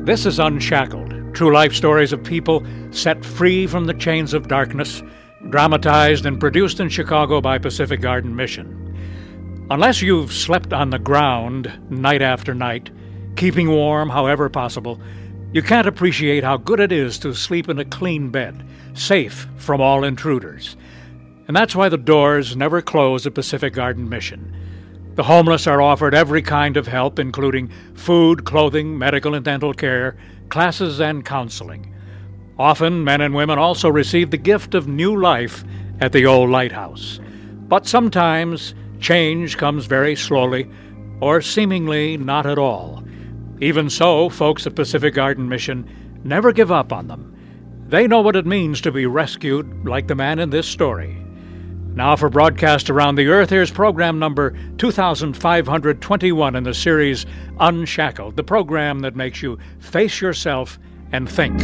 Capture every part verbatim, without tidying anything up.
This is Unshackled, true life stories of people set free from the chains of darkness, dramatized and produced in Chicago by Pacific Garden Mission. Unless you've slept on the ground night after night, keeping warm however possible, you can't appreciate how good it is to sleep in a clean bed, safe from all intruders. And that's why the doors never close at Pacific Garden Mission. The homeless are offered every kind of help, including food, clothing, medical and dental care, classes, and counseling. Often, men and women also receive the gift of new life at the old lighthouse. But sometimes, change comes very slowly, or seemingly not at all. Even so, folks at Pacific Garden Mission never give up on them. They know what it means to be rescued, like the man in this story. Now for broadcast around the earth, here's program number two thousand five hundred twenty-one in the series Unshackled, the program that makes you face yourself and think.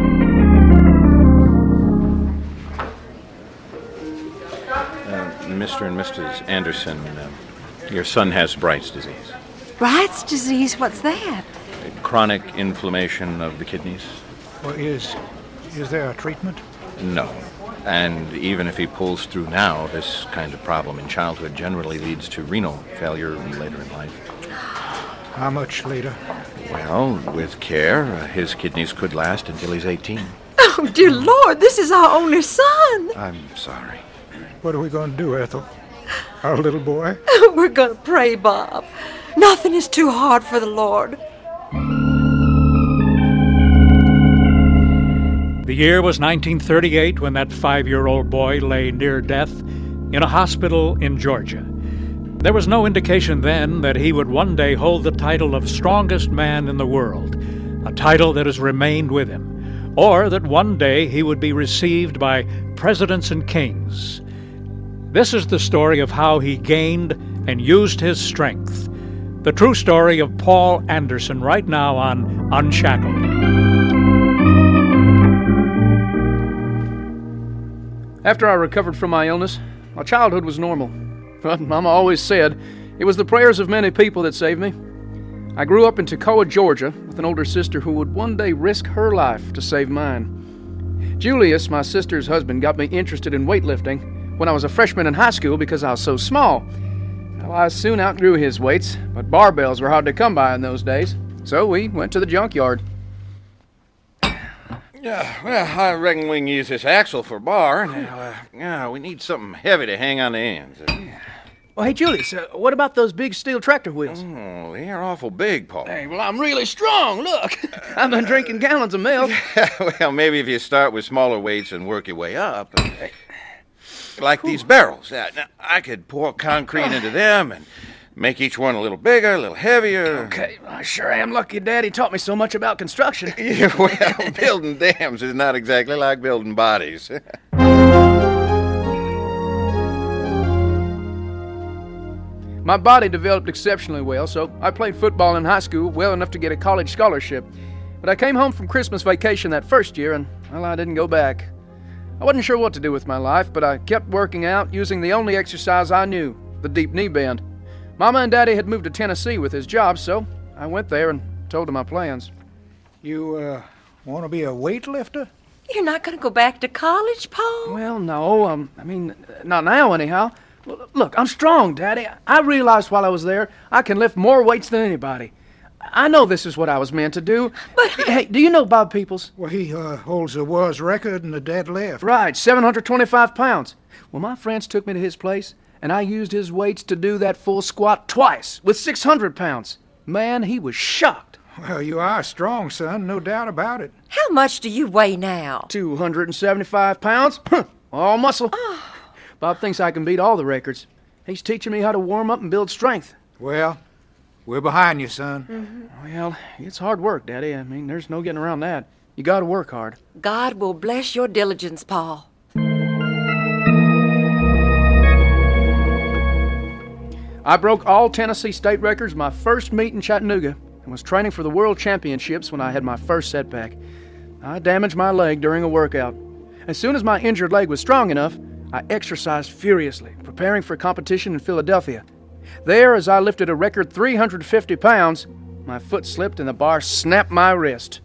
Uh, Mister and Missus Anderson, uh, your son has Bright's disease. Bright's disease? What's that? Chronic inflammation of the kidneys? Well, is, is there a treatment? No. And even if he pulls through now, this kind of problem in childhood generally leads to renal failure later in life. How much later? Well, with care, uh, his kidneys could last until he's eighteen. Oh, dear Lord, this is our only son. I'm sorry. What are we going to do, Ethel? Our little boy? We're going to pray, Bob. Nothing is too hard for the Lord. The year was nineteen thirty-eight when that five-year-old boy lay near death in a hospital in Georgia. There was no indication then that he would one day hold the title of strongest man in the world, a title that has remained with him, or that one day he would be received by presidents and kings. This is the story of how he gained and used his strength. The true story of Paul Anderson right now on Unshackled. After I recovered from my illness, my childhood was normal. But Mama always said it was the prayers of many people that saved me. I grew up in Toccoa, Georgia, with an older sister who would one day risk her life to save mine. Julius, my sister's husband, got me interested in weightlifting when I was a freshman in high school because I was so small. Well, I soon outgrew his weights, but barbells were hard to come by in those days, so we went to the junkyard. Yeah, well, I reckon we can use this axle for bar. Now, uh, yeah, we need something heavy to hang on the ends. Well, hey, Julius, uh, what about those big steel tractor wheels? Oh, they're awful big, Paul. Hey, well, I'm really strong, look. I've been drinking gallons of milk. Well, maybe if you start with smaller weights and work your way up. Like these barrels. Yeah, now, I could pour concrete into them and make each one a little bigger, a little heavier. Okay, I sure am lucky Daddy taught me so much about construction. Yeah, well, building dams is not exactly like building bodies. My body developed exceptionally well, so I played football in high school well enough to get a college scholarship. But I came home from Christmas vacation that first year, and, well, I didn't go back. I wasn't sure what to do with my life, but I kept working out using the only exercise I knew, the deep knee bend. Mama and Daddy had moved to Tennessee with his job, so I went there and told them my plans. You, uh, want to be a weightlifter? You're not going to go back to college, Paul? Well, no, um, I mean, not now anyhow. Look, I'm strong, Daddy. I realized while I was there I can lift more weights than anybody. I know this is what I was meant to do. But hey, do you know Bob Peoples? Well, he uh, holds the world's record in the deadlift. Right, seven hundred twenty-five pounds. Well, my friends took me to his place, and I used his weights to do that full squat twice with six hundred pounds. Man, he was shocked. Well, you are strong, son, no doubt about it. how much do you weigh now? two hundred seventy-five pounds. All muscle. Oh. Bob thinks I can beat all the records. He's teaching me how to warm up and build strength. Well, we're behind you, son. Mm-hmm. Well, it's hard work, Daddy. I mean, there's no getting around that. You gotta work hard. God will bless your diligence, Paul. I broke all Tennessee state records my first meet in Chattanooga and was training for the World Championships when I had my first setback. I damaged my leg during a workout. As soon as my injured leg was strong enough, I exercised furiously, preparing for competition in Philadelphia. There, as I lifted a record three hundred fifty pounds, my foot slipped and the bar snapped my wrist.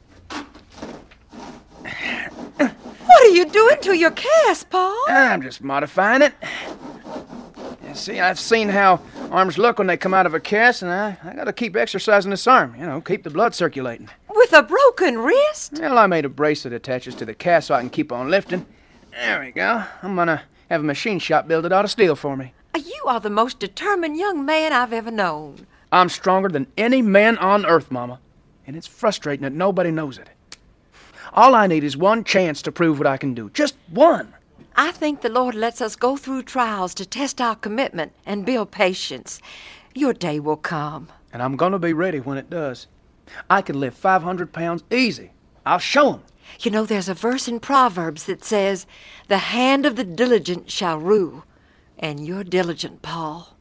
What are you doing to your cast, Paul? I'm just modifying it. You see, I've seen how arms look when they come out of a cast, and I, I gotta keep exercising this arm, you know, keep the blood circulating. With a broken wrist? Well, I made a brace that attaches to the cast so I can keep on lifting. There we go. I'm gonna have a machine shop build it out of steel for me. You are the most determined young man I've ever known. I'm stronger than any man on earth, Mama, and it's frustrating that nobody knows it. All I need is one chance to prove what I can do. Just one. I think the Lord lets us go through trials to test our commitment and build patience. Your day will come. And I'm gonna be ready when it does. I can lift five hundred pounds easy. I'll show 'em. You know, there's a verse in Proverbs that says, "The hand of the diligent shall rule." And you're diligent, Paul.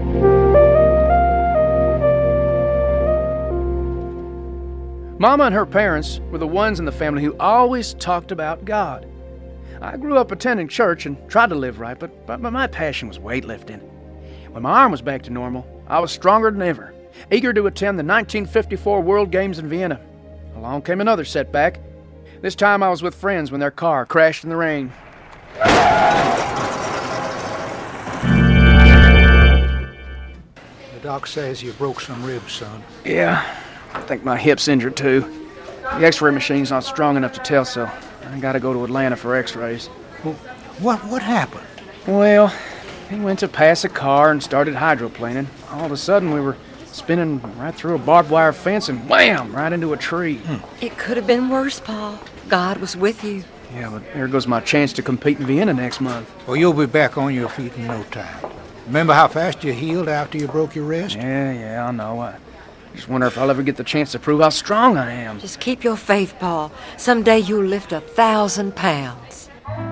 Mama and her parents were the ones in the family who always talked about God. I grew up attending church and tried to live right, but, but my passion was weightlifting. When my arm was back to normal, I was stronger than ever, eager to attend the nineteen fifty-four World Games in Vienna. Along came another setback. This time I was with friends when their car crashed in the rain. The doc says you broke some ribs, son. Yeah, I think my hip's injured too. The x-ray machine's not strong enough to tell, so I gotta go to Atlanta for x-rays. Well, what, what happened? Well, he went to pass a car and started hydroplaning. All of a sudden, we were spinning right through a barbed wire fence and wham, right into a tree. Hmm. It could have been worse, Paul. God was with you. Yeah, but there goes my chance to compete in Vienna next month. Well, you'll be back on your feet in no time. Remember how fast you healed after you broke your wrist? Yeah, yeah, I know. I just wonder if I'll ever get the chance to prove how strong I am. Just keep your faith, Paul. Someday you'll lift a thousand pounds.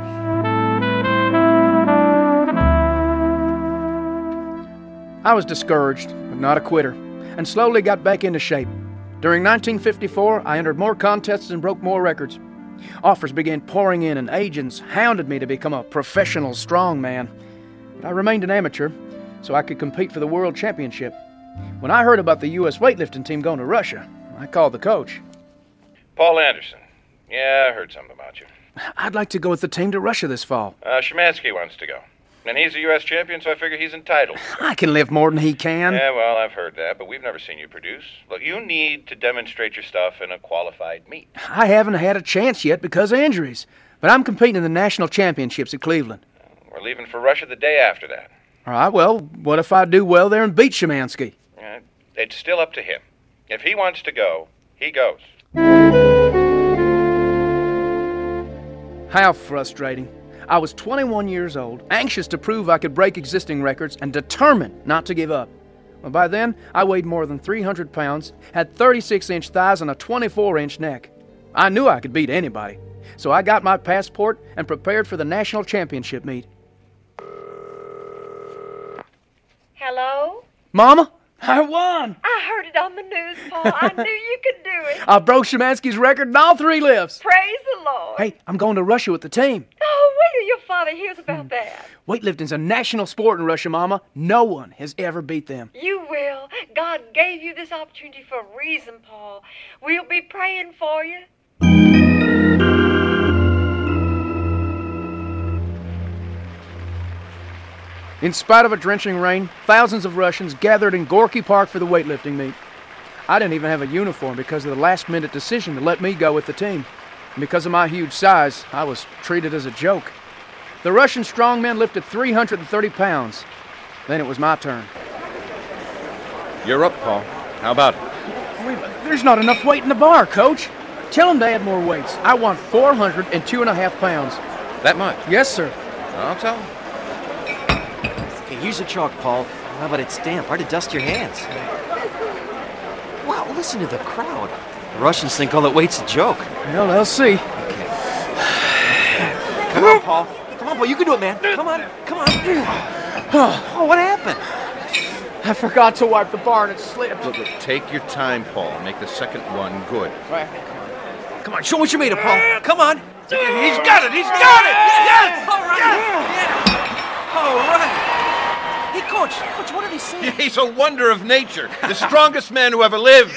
I was discouraged, but not a quitter, and slowly got back into shape. During nineteen fifty-four, I entered more contests and broke more records. Offers began pouring in, and agents hounded me to become a professional strongman. But I remained an amateur, so I could compete for the World Championship. When I heard about the U S weightlifting team going to Russia, I called the coach. Paul Anderson. Yeah, I heard something about you. I'd like to go with the team to Russia this fall. Uh, Szymanski wants to go. And he's a U S champion, so I figure he's entitled. I can lift more than he can. Yeah, well, I've heard that, but we've never seen you produce. Look, you need to demonstrate your stuff in a qualified meet. I haven't had a chance yet because of injuries, but I'm competing in the national championships at Cleveland. We're leaving for Russia the day after that. All right, well, what if I do well there and beat Szymanski? Uh, it's still up to him. If he wants to go, he goes. How frustrating. I was twenty-one years old, anxious to prove I could break existing records, and determined not to give up. Well, by then, I weighed more than three hundred pounds, had thirty-six inch thighs, and a twenty-four inch neck. I knew I could beat anybody, so I got my passport and prepared for the national championship meet. Hello? Mama, I won! I heard it on the news, Paul. I knew you could do it. I broke Szymanski's record in all three lifts. Praise the Lord. Hey, I'm going to Russia with the team. Oh, wait till your father hears about that. Weightlifting's a national sport in Russia, Mama. No one has ever beat them. You will. God gave you this opportunity for a reason, Paul. We'll be praying for you. In spite of a drenching rain, thousands of Russians gathered in Gorky Park for the weightlifting meet. I didn't even have a uniform because of the last-minute decision to let me go with the team. And because of my huge size, I was treated as a joke. The Russian strongmen lifted three hundred thirty pounds. Then it was my turn. You're up, Paul. How about it? Wait, there's not enough weight in the bar, Coach. Tell them to add more weights. I want four hundred two and a half pounds. That much? Yes, sir. I'll tell them. Okay, here's a chalk, Paul. How about it's damp? Hard to dust your hands. Wow, listen to the crowd. The Russians think all that weight's a joke. Well, they'll see. Okay. Come on, Paul. Come on, Paul. You can do it, man. Come on. Come on. Oh, what happened? I forgot to wipe the bar and it slipped. Look, look, take your time, Paul. Make the second one good. Right. Come on, show what you made of, Paul. Come on. He's got it! He's got it! Yes! All right. Yes! Yeah. All right. Hey, Coach, Coach, what did he say? He's a wonder of nature, the strongest man who ever lived.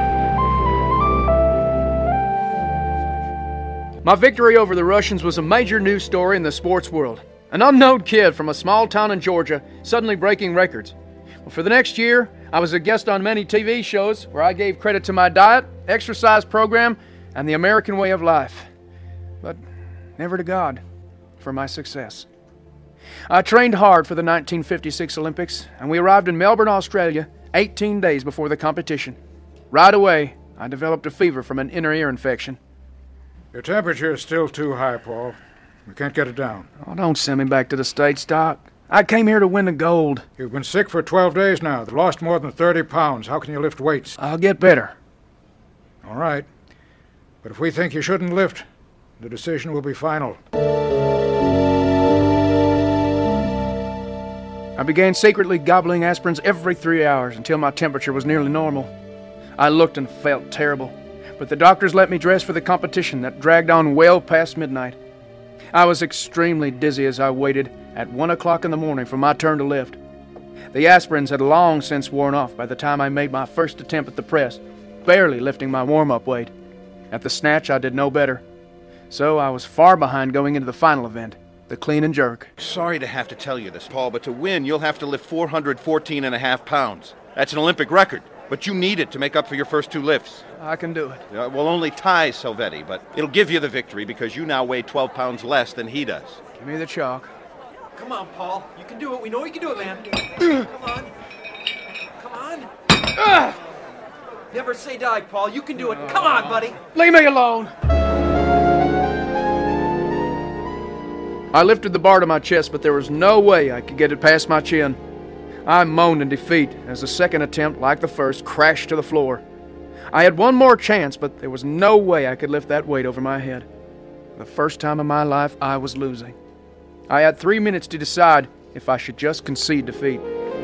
My victory over the Russians was a major news story in the sports world. An unknown kid from a small town in Georgia suddenly breaking records. Well, for the next year, I was a guest on many T V shows where I gave credit to my diet, exercise program, and the American way of life. But never to God for my success. I trained hard for the nineteen fifty-six Olympics, and we arrived in Melbourne, Australia, eighteen days before the competition. Right away, I developed a fever from an inner ear infection. Your temperature is still too high, Paul. We can't get it down. Oh, don't send me back to the States, Doc. I came here to win the gold. You've been sick for twelve days now. You've lost more than thirty pounds. How can you lift weights? I'll get better. All right. But if we think you shouldn't lift, the decision will be final. I began secretly gobbling aspirins every three hours until my temperature was nearly normal. I looked and felt terrible, but the doctors let me dress for the competition that dragged on well past midnight. I was extremely dizzy as I waited at one o'clock in the morning for my turn to lift. The aspirins had long since worn off by the time I made my first attempt at the press, barely lifting my warm-up weight. At the snatch, I did no better. So I was far behind going into the final event, the clean and jerk. Sorry to have to tell you this, Paul, but to win, you'll have to lift four hundred fourteen and a half pounds. That's an Olympic record, but you need it to make up for your first two lifts. I can do it. Uh, we'll only tie Salvetti, but it'll give you the victory because you now weigh twelve pounds less than he does. Give me the chalk. Come on, Paul. You can do it. We know you can do it, man. Come on. Come on. Ah! Never say die, Paul. You can do it. Come on, buddy. Leave me alone. I lifted the bar to my chest, but there was no way I could get it past my chin. I moaned in defeat as the second attempt, like the first, crashed to the floor. I had one more chance, but there was no way I could lift that weight over my head. For the first time in my life, I was losing. I had three minutes to decide if I should just concede defeat.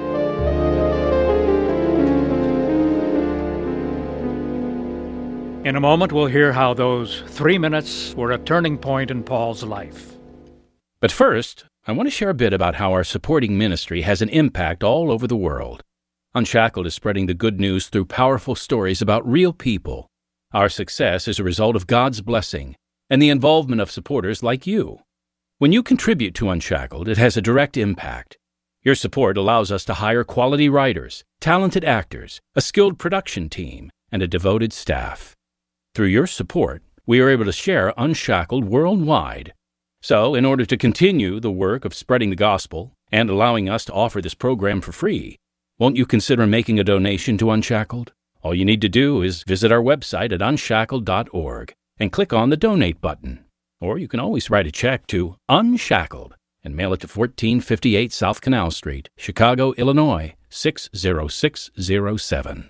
In a moment, we'll hear how those three minutes were a turning point in Paul's life. But first, I want to share a bit about how our supporting ministry has an impact all over the world. Unshackled is spreading the good news through powerful stories about real people. Our success is a result of God's blessing and the involvement of supporters like you. When you contribute to Unshackled, it has a direct impact. Your support allows us to hire quality writers, talented actors, a skilled production team, and a devoted staff. Through your support, we are able to share Unshackled worldwide. So, in order to continue the work of spreading the gospel and allowing us to offer this program for free, won't you consider making a donation to Unshackled? All you need to do is visit our website at unshackled dot org and click on the Donate button. Or you can always write a check to Unshackled and mail it to fourteen fifty-eight South Canal Street, Chicago, Illinois, six zero six zero seven.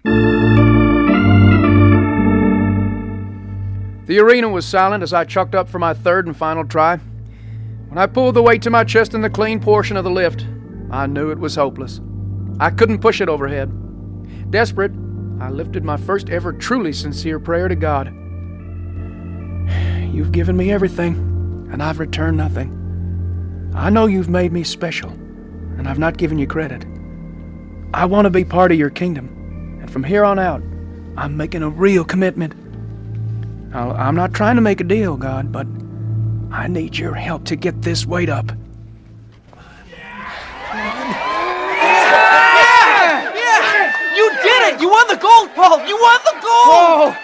The arena was silent as I chucked up for my third and final try. When I pulled the weight to my chest in the clean portion of the lift, I knew it was hopeless. I couldn't push it overhead. Desperate, I lifted my first ever truly sincere prayer to God. You've given me everything, and I've returned nothing. I know you've made me special, and I've not given you credit. I want to be part of your kingdom, and from here on out, I'm making a real commitment. I'll, I'm not trying to make a deal, God, but I need your help to get this weight up. You did it! You won the gold, Paul! You won the gold! Oh!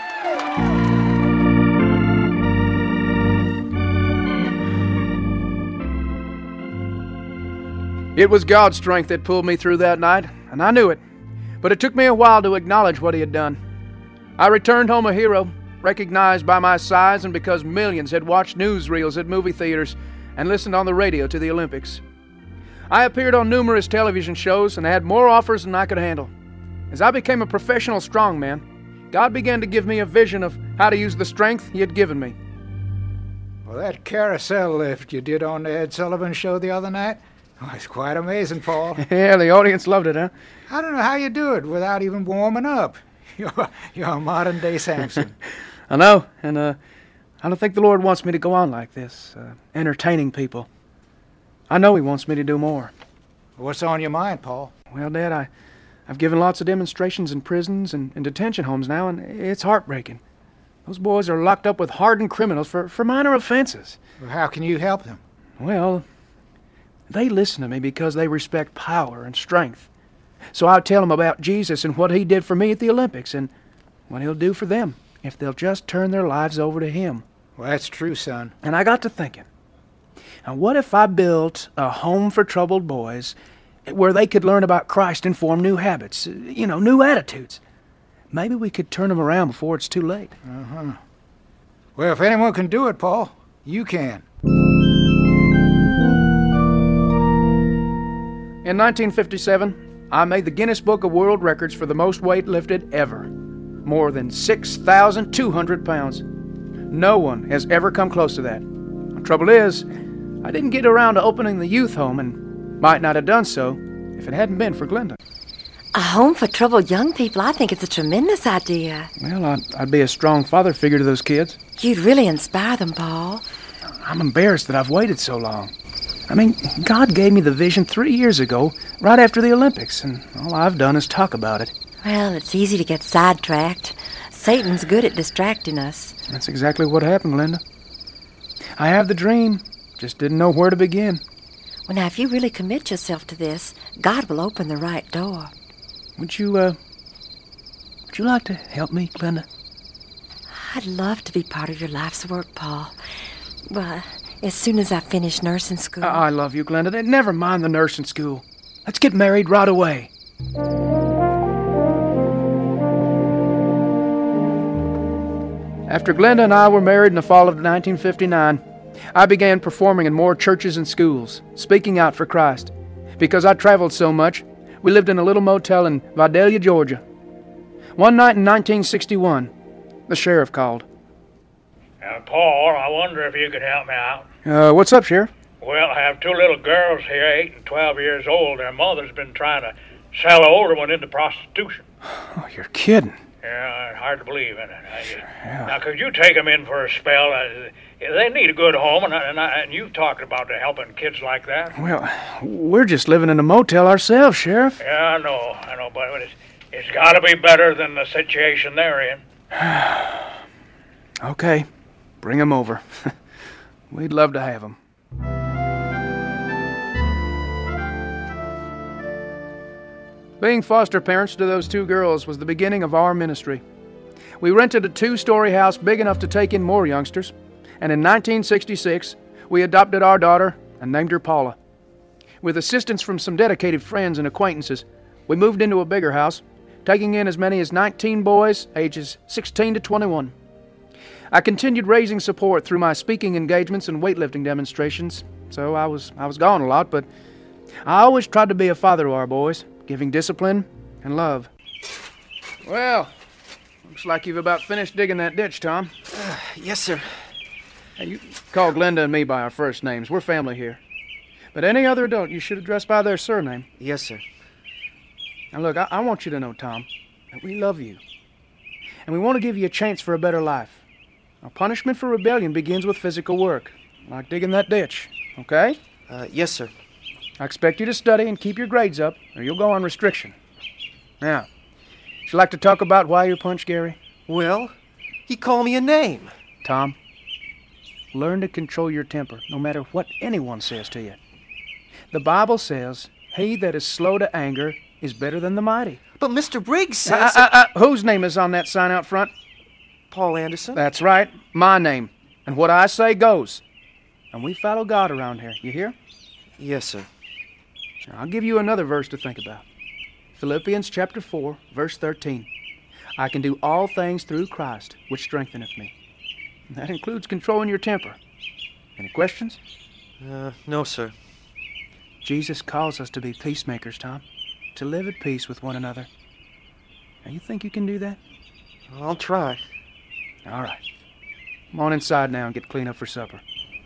It was God's strength that pulled me through that night, and I knew it. But it took me a while to acknowledge what he had done. I returned home a hero, recognized by my size and because millions had watched newsreels at movie theaters and listened on the radio to the Olympics. I appeared on numerous television shows and had more offers than I could handle. As I became a professional strongman, God began to give me a vision of how to use the strength he had given me. Well, that carousel lift you did on the Ed Sullivan show the other night, oh, it's quite amazing, Paul. Yeah, the audience loved it, huh? I don't know how you do it without even warming up. You're, you're a modern-day Samson. I know, and uh, I don't think the Lord wants me to go on like this, uh, entertaining people. I know he wants me to do more. What's on your mind, Paul? Well, Dad, I, I've given lots of demonstrations in prisons and, and detention homes now, and it's heartbreaking. Those boys are locked up with hardened criminals for, for minor offenses. Well, how can you help them? Well, they listen to me because they respect power and strength. So I tell them about Jesus and what he did for me at the Olympics and what he'll do for them if they'll just turn their lives over to him. Well, that's true, son. And I got to thinking, now what if I built a home for troubled boys where they could learn about Christ and form new habits, you know, new attitudes? Maybe we could turn them around before it's too late. Uh-huh. Well, if anyone can do it, Paul, you can. In nineteen fifty-seven, I made the Guinness Book of World Records for the most weight lifted ever. More than six thousand two hundred pounds. No one has ever come close to that. The trouble is, I didn't get around to opening the youth home and might not have done so if it hadn't been for Glenda. A home for troubled young people, I think it's a tremendous idea. Well, I'd, I'd be a strong father figure to those kids. You'd really inspire them, Paul. I'm embarrassed that I've waited so long. I mean, God gave me the vision three years ago, right after the Olympics, and all I've done is talk about it. Well, it's easy to get sidetracked. Satan's good at distracting us. That's exactly what happened, Linda. I have the dream, just didn't know where to begin. Well, now, if you really commit yourself to this, God will open the right door. Would you, uh, would you like to help me, Glenda? I'd love to be part of your life's work, Paul. Well, as soon as I finish nursing school. I, I love you, Glenda. Never mind the nursing school. Let's get married right away. After Glenda and I were married in the fall of nineteen fifty-nine, I began performing in more churches and schools, speaking out for Christ. Because I traveled so much, we lived in a little motel in Vidalia, Georgia. One night in nineteen sixty-one, the sheriff called. Uh, Paul, I wonder if you could help me out. Uh, what's up, Sheriff? Well, I have two little girls here, eight and twelve years old. Their mother's been trying to sell the older one into prostitution. Oh, you're kidding. Yeah, hard to believe, isn't it? I, Yeah. Now, could you take them in for a spell? Uh, they need a good home, and, I, and, I, and you've talked about helping kids like that. Well, we're just living in a motel ourselves, Sheriff. Yeah, I know, I know, but it's, it's got to be better than the situation they're in. Okay, bring them over. We'd love to have them. Being foster parents to those two girls was the beginning of our ministry. We rented a two-story house big enough to take in more youngsters, and in nineteen sixty-six, we adopted our daughter and named her Paula. With assistance from some dedicated friends and acquaintances, we moved into a bigger house, taking in as many as nineteen boys, ages sixteen to twenty-one. I continued raising support through my speaking engagements and weightlifting demonstrations, so I was I was gone a lot, but I always tried to be a father to our boys, giving discipline and love. Well, looks like you've about finished digging that ditch, Tom. Uh, yes, sir. Hey, you call Glenda and me by our first names. We're family here. But any other adult you should address by their surname. Yes, sir. Now look, I, I want you to know, Tom, that we love you. And we want to give you a chance for a better life. Now, punishment for rebellion begins with physical work, like digging that ditch, okay? Uh, yes, sir. I expect you to study and keep your grades up, or you'll go on restriction. Now, would you like to talk about why you punched Gary? Well, he called me a name. Tom, learn to control your temper, no matter what anyone says to you. The Bible says, he that is slow to anger is better than the mighty. But Mister Briggs says... Uh, uh, uh, whose name is on that sign out front? Paul Anderson. That's right, my name. And what I say goes. And we follow God around here, you hear? Yes, sir. Now, I'll give you another verse to think about. Philippians chapter four, verse thirteen. I can do all things through Christ, which strengtheneth me. And that includes controlling your temper. Any questions? Uh, no, sir. Jesus calls us to be peacemakers, Tom. To live at peace with one another. Now, you think you can do that? I'll try. All right. Come on inside now and get cleaned up for supper.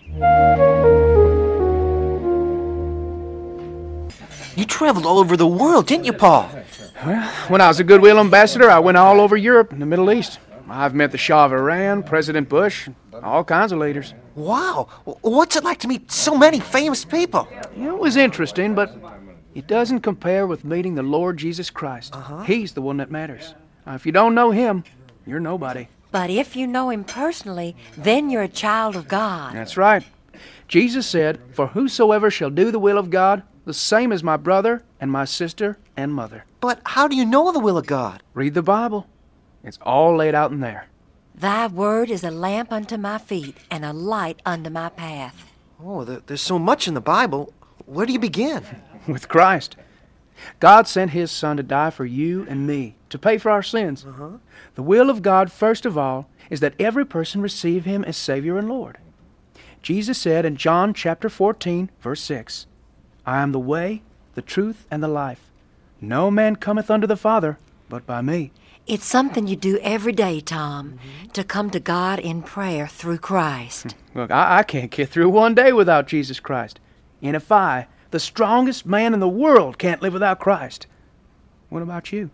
You traveled all over the world, didn't you, Paul? Well, when I was a Goodwill ambassador, I went all over Europe and the Middle East. I've met the Shah of Iran, President Bush, all kinds of leaders. Wow. What's it like to meet so many famous people? You know, it was interesting, but It doesn't compare with meeting the Lord Jesus Christ. Uh-huh. He's the one that matters. Now, if you don't know him, you're nobody. But if you know him personally, then you're a child of God. That's right. Jesus said, "For whosoever shall do the will of God, the same is my brother and my sister and mother." But how do you know the will of God? Read the Bible. It's all laid out in there. Thy word is a lamp unto my feet and a light unto my path. Oh, there, there's so much in the Bible. Where do you begin? With Christ. God sent his Son to die for you and me, to pay for our sins. Uh-huh. The will of God, first of all, is that every person receive him as Savior and Lord. Jesus said in John chapter fourteen, verse six, "I am the way, the truth, and the life. No man cometh unto the Father but by me." It's something you do every day, Tom, mm-hmm. to come to God in prayer through Christ. Look, I, I can't get through one day without Jesus Christ. And if I, the strongest man in the world, can't live without Christ, what about you?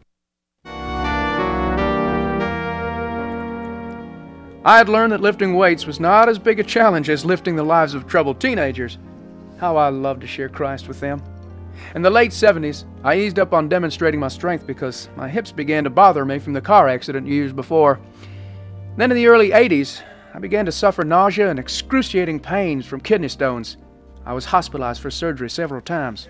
I had learned that lifting weights was not as big a challenge as lifting the lives of troubled teenagers. How I loved to share Christ with them. In the late seventies, I eased up on demonstrating my strength because my hips began to bother me from the car accident years before. Then in the early eighties, I began to suffer nausea and excruciating pains from kidney stones. I was hospitalized for surgery several times.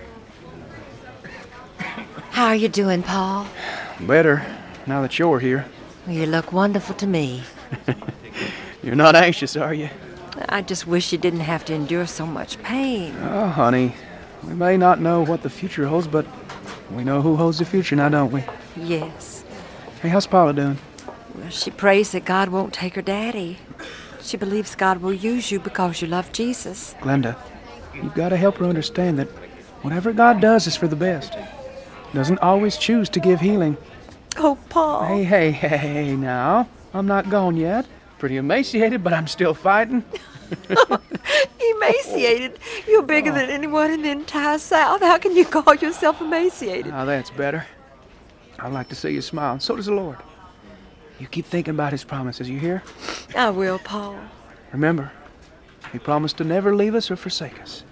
How are you doing, Paul? Better, now that you're here. Well, you look wonderful to me. You're not anxious, are you? I just wish you didn't have to endure so much pain. Oh, honey, we may not know what the future holds, but we know who holds the future now, don't we? Yes. Hey, how's Paula doing? Well, she prays that God won't take her daddy. She believes God will use you because you love Jesus. Glenda, you've got to help her understand that whatever God does is for the best. He doesn't always choose to give healing. Oh, Paul. Hey, hey, hey, now. I'm not gone yet. Pretty emaciated, but I'm still fighting. Emaciated? You're bigger oh. than anyone in the entire South. How can you call yourself emaciated? Now, that's better. I like to see you smile, and so does the Lord. You keep thinking about his promises, you hear? I will, Paul. Remember, he promised to never leave us or forsake us.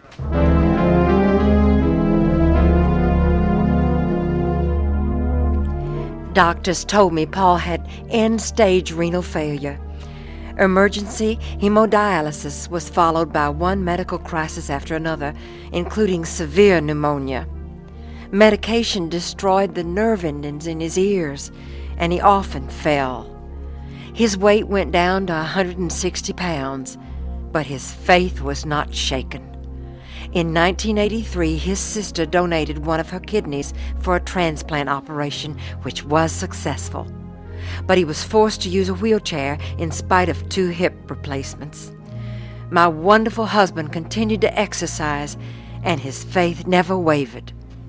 Doctors told me Paul had end-stage renal failure. Emergency hemodialysis was followed by one medical crisis after another, including severe pneumonia. Medication destroyed the nerve endings in his ears, and he often fell. His weight went down to one hundred sixty pounds, but his faith was not shaken. In nineteen eighty-three, his sister donated one of her kidneys for a transplant operation, which was successful. But he was forced to use a wheelchair in spite of two hip replacements. My wonderful husband continued to exercise, and his faith never wavered.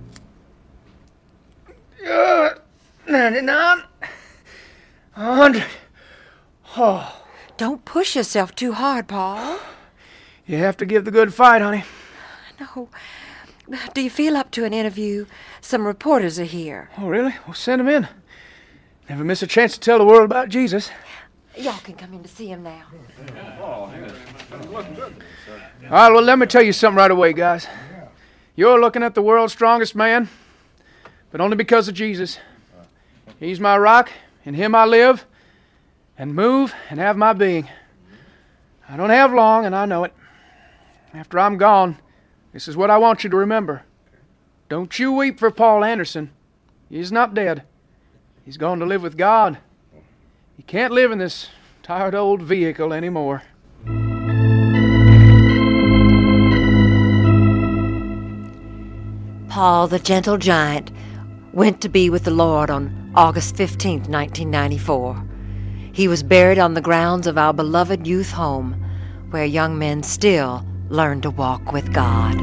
Uh, ninety-nine. one hundred. Oh. Don't push yourself too hard, Paul. You have to give the good fight, honey. No. Do you feel up to an interview? Some reporters are here. Oh, really? Well, send them in. Never miss a chance to tell the world about Jesus. Y'all can come in to see him now. All right, well, let me tell you something right away, guys. You're looking at the world's strongest man, but only because of Jesus. He's my rock. In him I live and move and have my being. I don't have long, and I know it. After I'm gone, this is what I want you to remember. Don't you weep for Paul Anderson. He's not dead. He's gone to live with God. He can't live in this tired old vehicle anymore. Paul, the gentle giant, went to be with the Lord on August fifteenth, nineteen ninety-four. He was buried on the grounds of our beloved youth home, where young men still learn to walk with God.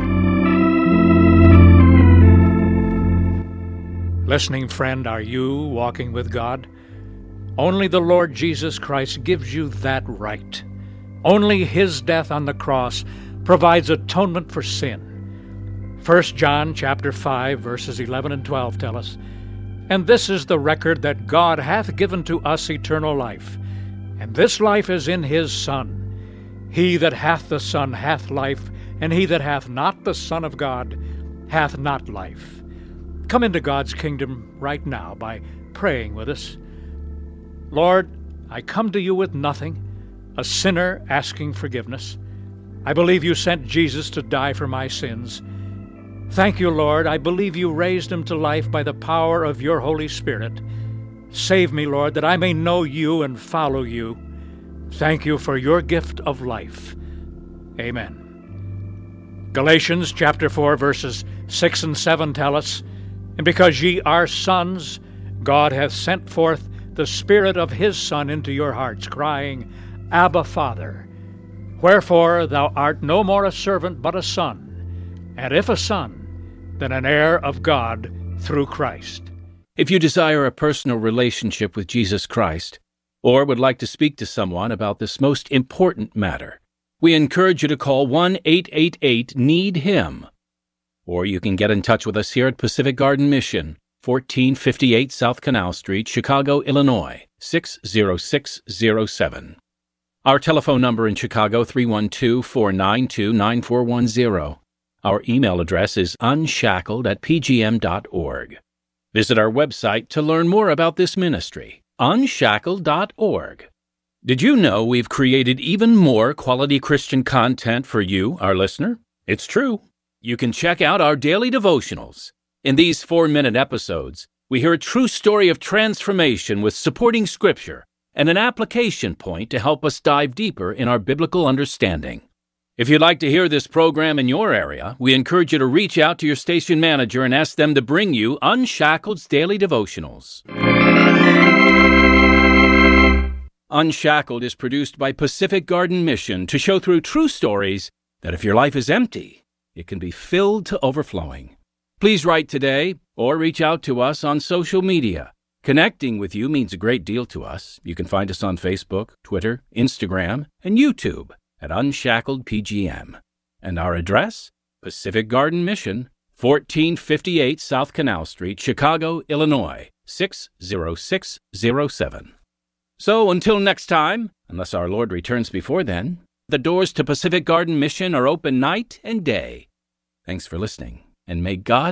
Listening friend, are you walking with God? Only the Lord Jesus Christ gives you that right. Only his death on the cross provides atonement for sin. First John chapter five, verses eleven and twelve tell us, "And this is the record that God hath given to us eternal life, and this life is in his Son. He that hath the Son hath life, and he that hath not the Son of God hath not life. Come into God's kingdom right now by praying with us. Lord, I come to you with nothing, a sinner asking forgiveness. I believe you sent Jesus to die for my sins. Thank you, Lord. I believe you raised him to life by the power of your Holy Spirit. Save me, Lord, that I may know you and follow you. Thank you for your gift of life. Amen. Galatians chapter four, verses six and seven tell us, And because ye are sons, God hath sent forth the Spirit of his Son into your hearts, crying, Abba, Father. Wherefore thou art no more a servant, but a son, and if a son, then an heir of God through Christ. If you desire a personal relationship with Jesus Christ, or would like to speak to someone about this most important matter, we encourage you to call one eight eight eight need him. Or you can get in touch with us here at Pacific Garden Mission, fourteen fifty-eight South Canal Street, Chicago, Illinois, six zero six zero seven. Our telephone number in Chicago, three one two, four nine two, nine four one zero. Our email address is unshackled at p g m dot org. Visit our website to learn more about this ministry, unshackled dot org. Did you know we've created even more quality Christian content for you, our listener? It's true. You can check out our daily devotionals. In these four-minute episodes, we hear a true story of transformation with supporting scripture and an application point to help us dive deeper in our biblical understanding. If you'd like to hear this program in your area, we encourage you to reach out to your station manager and ask them to bring you Unshackled's Daily Devotionals. Unshackled is produced by Pacific Garden Mission to show through true stories that if your life is empty, it can be filled to overflowing. Please write today or reach out to us on social media. Connecting with you means a great deal to us. You can find us on Facebook, Twitter, Instagram, and YouTube at Unshackled P G M. And our address, Pacific Garden Mission, fourteen fifty-eight South Canal Street, Chicago, Illinois, six zero six zero seven. So until next time, unless our Lord returns before then, the doors to Pacific Garden Mission are open night and day. Thanks for listening, and may God